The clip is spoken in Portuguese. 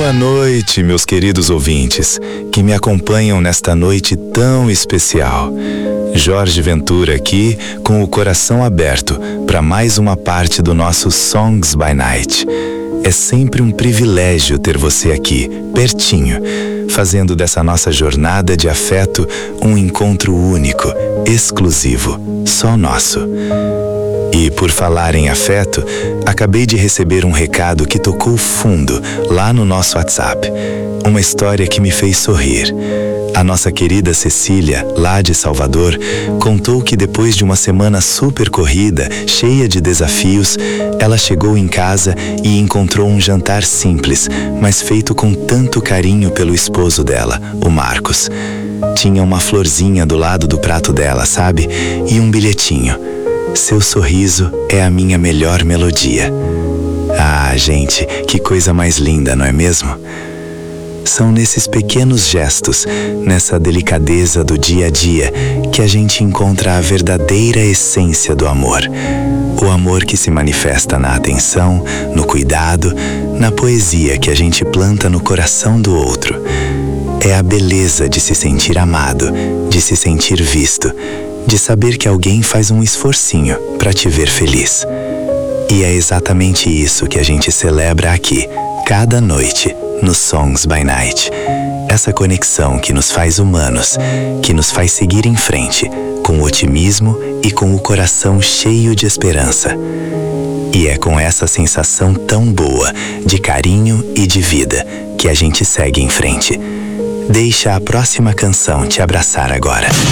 Boa noite, meus queridos ouvintes, que me acompanham nesta noite tão especial. Jorge Ventura aqui, com o coração aberto para mais uma parte do nosso Songs by Night. É sempre um privilégio ter você aqui, pertinho, fazendo dessa nossa jornada de afeto um encontro único, exclusivo, só nosso. E por falar em afeto, acabei de receber um recado que tocou fundo lá no nosso WhatsApp. Uma história que me fez sorrir. A nossa querida Cecília, lá de Salvador, contou que depois de uma semana super corrida, cheia de desafios, ela chegou em casa e encontrou um jantar simples, mas feito com tanto carinho pelo esposo dela, o Marcos. Tinha uma florzinha do lado do prato dela, sabe? E um bilhetinho. Seu sorriso é a minha melhor melodia. Ah, gente, que coisa mais linda, não é mesmo? São nesses pequenos gestos, nessa delicadeza do dia a dia, que a gente encontra a verdadeira essência do amor. O amor que se manifesta na atenção, no cuidado, na poesia que a gente planta no coração do outro. É a beleza de se sentir amado, de se sentir visto, de saber que alguém faz um esforcinho para te ver feliz. E é exatamente isso que a gente celebra aqui, cada noite, no Songs by Night. Essa conexão que nos faz humanos, que nos faz seguir em frente, com otimismo e com o coração cheio de esperança. E é com essa sensação tão boa, de carinho e de vida, que a gente segue em frente. Deixa a próxima canção te abraçar agora.